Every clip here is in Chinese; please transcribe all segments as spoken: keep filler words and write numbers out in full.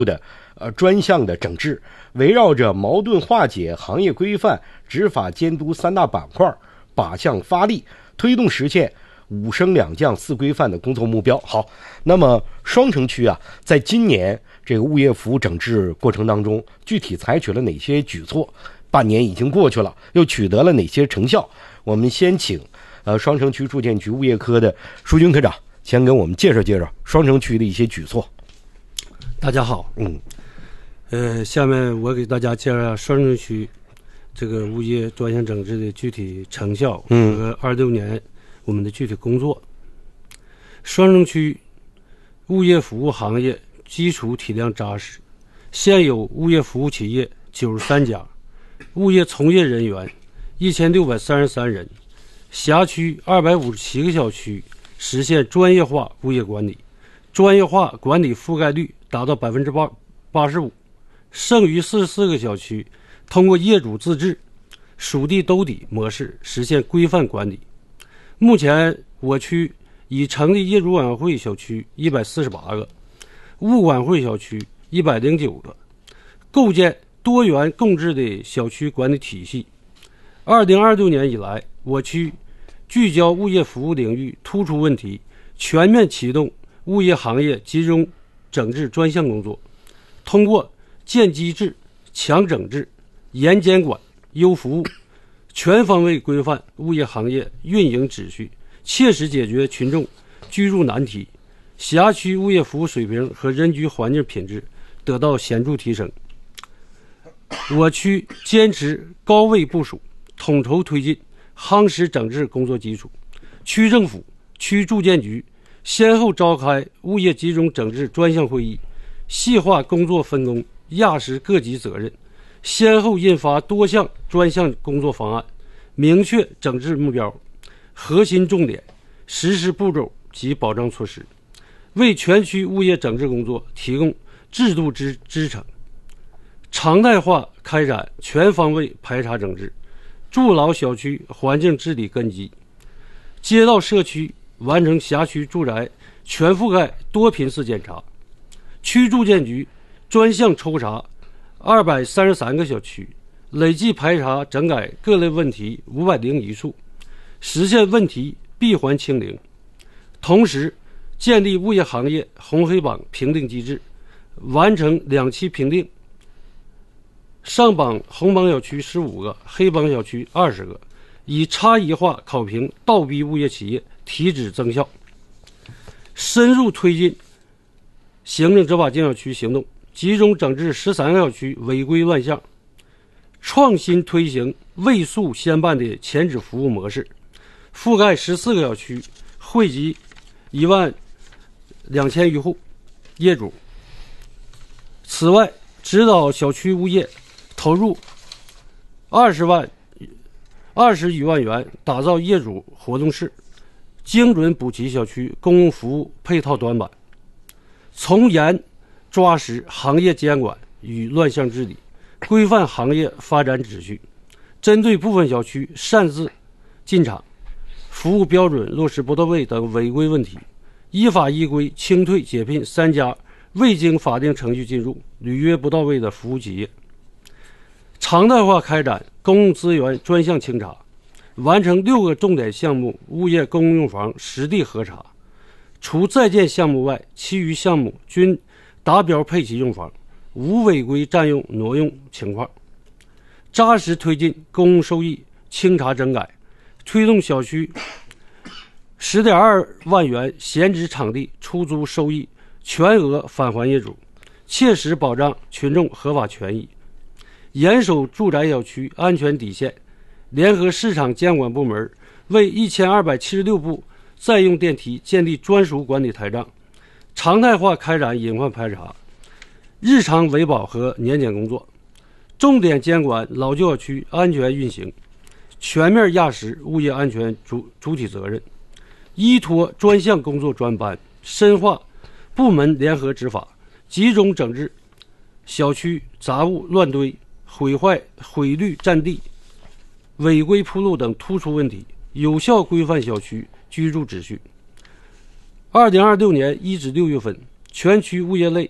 的呃专项的整治，围绕着矛盾化解、行业规范、执法监督三大板块，靶向发力，推动实现五升两降四规范的工作目标。好，那么双城区啊，在今年这个物业服务整治过程当中，具体采取了哪些举措？半年已经过去了，又取得了哪些成效？我们先请呃双城区住建局物业科的舒军科长先给我们介绍介绍双城区的一些举措。 大家好，嗯，呃，下面我给大家介绍双城区这个物业专项整治的具体成效和二六年我们的具体工作。嗯、双城区物业服务行业基础体量扎实，现有物业服务企业九十三家，物业从业人员一千六百三十三人，辖区二百五十七个小区实现专业化物业管理，专业化管理覆盖率达到百分之八八十五，剩余四十四个小区通过业主自治、属地兜底模式实现规范管理。目前我区已成立业主管会小区一百四十八个，物管会小区一百零九个，构建多元共治的小区管理体系。二零二六年以来，我区聚焦物业服务领域突出问题，全面启动物业行业集中整治专项工作，通过建机制、强整治、严监管、优服务，全方位规范物业行业运营秩序，切实解决群众居住难题，辖区物业服务水平和人居环境品质得到显著提升。我区坚持高位部署，统筹推进，夯实整治工作基础。区政府、区住建局先后召开物业集中整治专项会议，细化工作分工，压实各级责任，先后印发多项专项工作方案，明确整治目标、核心重点、实施步骤及保障措施，为全区物业整治工作提供制度支支撑。常态化开展全方位排查整治，筑牢小区环境治理根基，街道社区完成辖区住宅全覆盖多频次检查。区住建局专项抽查二百三十三个小区，累计排查整改各类问题五百零一处，实现问题闭环清零。同时建立物业行业红黑榜评定机制，完成两期评定，上榜红榜小区十五个，黑榜小区二十个，以差异化考评倒逼物业企业提质增效。深入推进行政执法建小区行动，集中整治十三个小区违规乱象，创新推行未诉先办的前置服务模式，覆盖十四个小区，惠及一万两千余户业主。此外，指导小区物业投入二十万二十余万元打造业主活动室，精准补齐小区公共服务配套短板，从严抓实行业监管与乱象治理，规范行业发展秩序。针对部分小区擅自进场、服务标准落实不到位等违规问题，依法依规清退解聘三家未经法定程序进入、履约不到位的服务企业。常态化开展公共资源专项清查，完成六个重点项目物业公共用房实地核查，除在建项目外，其余项目均达标配齐用房，无违规占用挪用情况。扎实推进公共收益清查整改，推动小区十点二万元闲置场地出租收益全额返还业主，切实保障群众合法权益。严守住宅小区安全底线，联合市场监管部门为一千二百七十六部在用电梯建立专属管理台账，常态化开展隐患排查、日常维保和年检工作，重点监管老旧小区安全运行，全面压实物业安全主主体责任，依托专项工作专班，深化部门联合执法，集中整治小区杂物乱堆、毁坏毁绿占地、违规铺路等突出问题，有效规范小区居住秩序。二零二六年一至六月份，全区物业类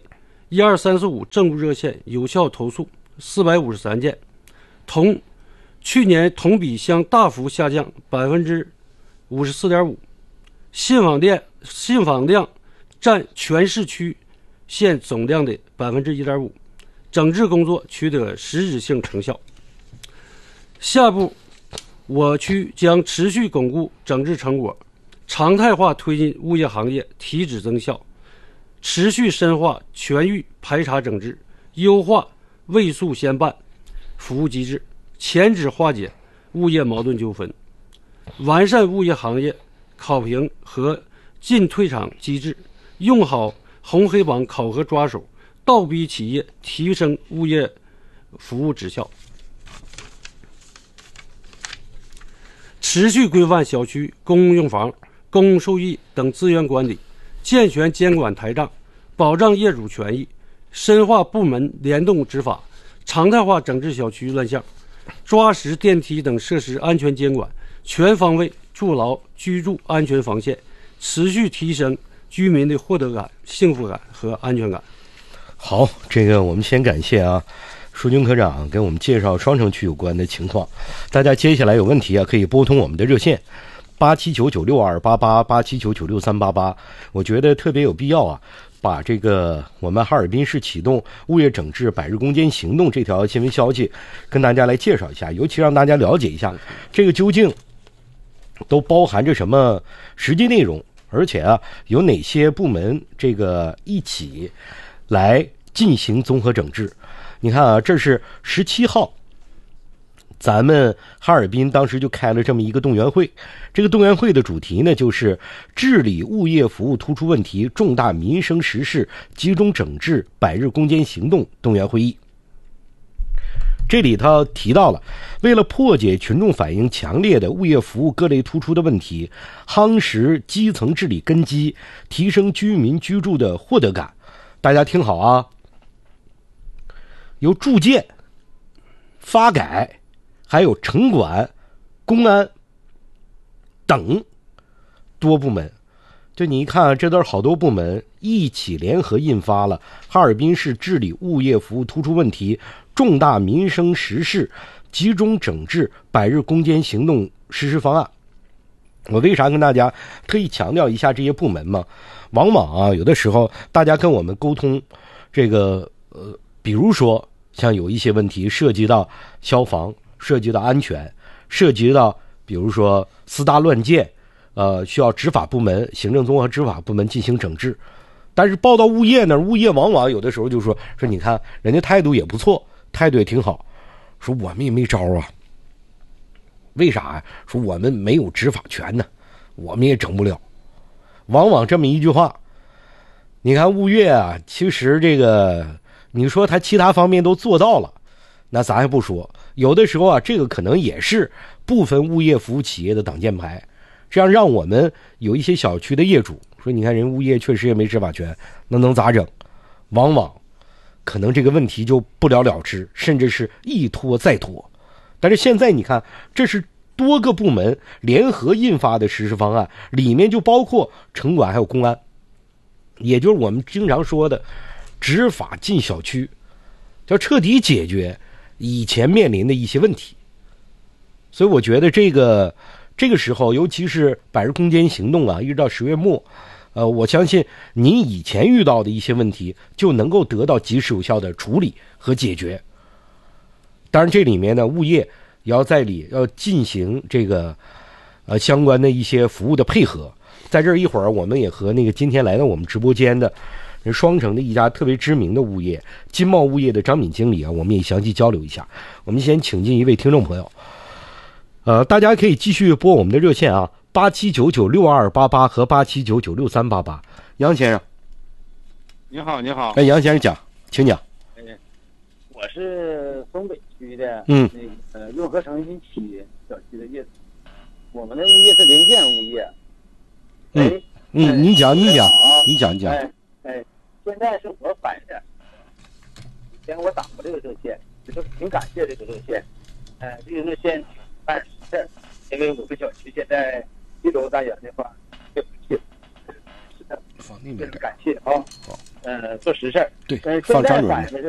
一二三四五政务热线有效投诉四百五十三件，同去年同比相大幅下降百分之五十四点五，信访量信访量占全市区县总量的百分之一点五，整治工作取得实质性成效。下步，我区将持续巩固整治成果，常态化推进物业行业提质增效，持续深化全域排查整治，优化未诉先办服务机制，前置化解物业矛盾纠纷，完善物业行业考评和进退场机制，用好红黑榜考核抓手，倒逼企业提升物业服务质效。持续规范小区公共用房、公共受益等资源管理，健全监管台账，保障业主权益，深化部门联动执法，常态化整治小区乱象，抓实电梯等设施安全监管，全方位筑牢居住安全防线，持续提升居民的获得感、幸福感和安全感。 好，这个我们先感谢啊，舒军科长给我们介绍双城区有关的情况。大家接下来有问题啊，可以拨通我们的热线八七九九六二八八八七九九六三八八。我觉得特别有必要啊，把这个我们哈尔滨市启动物业整治百日攻坚行动这条新闻消息跟大家来介绍一下，尤其让大家了解一下这个究竟都包含着什么实际内容，而且啊有哪些部门这个一起来进行综合整治。你看啊，这是十七号咱们哈尔滨当时就开了这么一个动员会，这个动员会的主题呢就是治理物业服务突出问题重大民生实事集中整治百日攻坚行动动员会议。这里头提到了，为了破解群众反映强烈的物业服务各类突出的问题，夯实基层治理根基，提升居民居住的获得感。大家听好啊，由住建、发改还有城管、公安等多部门，就你一看，这都是好多部门一起联合印发了哈尔滨市治理物业服务突出问题重大民生实事集中整治百日攻坚行动实施方案。我为啥跟大家特意强调一下这些部门嘛？往往啊，有的时候大家跟我们沟通，这个呃，比如说像有一些问题涉及到消防，涉及到安全，涉及到比如说私搭乱建，呃，需要执法部门、行政综合执法部门进行整治。但是报到物业那儿，物业往往有的时候就说说你看人家态度也不错，态度也挺好，说我们也没招啊。为啥呀？说我们没有执法权呢，我们也整不了。往往这么一句话，你看物业啊，其实这个你说他其他方面都做到了，那咱还不说，有的时候啊，这个可能也是部分物业服务企业的挡箭牌，这样让我们有一些小区的业主说，你看人物业确实也没执法权，那能咋整？往往可能这个问题就不了了之，甚至是一拖再拖。但是现在你看，这是多个部门联合印发的实施方案，里面就包括城管还有公安，也就是我们经常说的执法进小区，要彻底解决以前面临的一些问题。所以我觉得这个这个时候，尤其是百日攻坚行动啊，一直到十月末，呃，我相信您以前遇到的一些问题就能够得到及时有效的处理和解决。当然这里面呢，物业也要在里要进行这个呃相关的一些服务的配合。在这儿一会儿我们也和那个今天来到我们直播间的双城的一家特别知名的物业金茂物业的张敏经理啊，我们也详细交流一下。我们先请进一位听众朋友，呃，大家可以继续拨我们的热线啊，八七九九六二八八和八七九九六三八八。杨先生， 你好，你好。 哎，杨先生讲，请讲。 哎，我是东北区的， 嗯， 那个呃润和城一期小区的业主，我们的物业是联建物业。 嗯哎、 嗯，你讲，你讲，你讲，你讲。 哎哎，现在是我反的，以前我打过这个热线，就是挺感谢这个热线。哎，这个热线办实事，因为我们小区现在一楼单元的话，对不起，是的， 放那边这是感谢啊。 好， 呃，做实事儿。 对， 呃， 放张主任现在反映的是